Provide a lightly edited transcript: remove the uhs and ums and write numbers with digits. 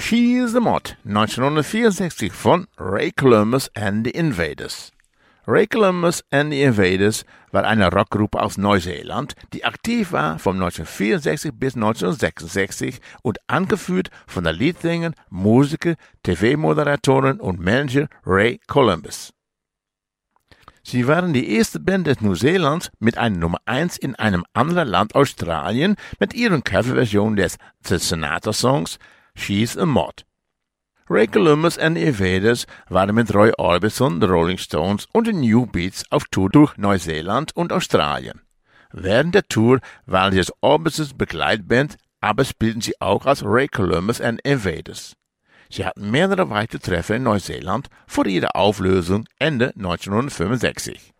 She's the Mod 1964 von Ray Columbus and the Invaders. Ray Columbus and the Invaders war eine Rockgruppe aus Neuseeland, die aktiv war von 1964 bis 1966 und angeführt von der Leadsänger, Musiker, TV-Moderatorin und Manager Ray Columbus. Sie waren die erste Band des Neuseelands mit einer Nummer 1 in einem anderen Land, Australien, mit ihren Coverversion des The Sinatra-Songs She's a Mod. Ray Columbus and the Invaders waren mit Roy Orbison, The Rolling Stones und den New Beats auf Tour durch Neuseeland und Australien. Während der Tour waren sie als Orbisons Begleitband, aber spielten sie auch als Ray Columbus and Invaders. Sie hatten mehrere weitere Treffen in Neuseeland vor ihrer Auflösung Ende 1965.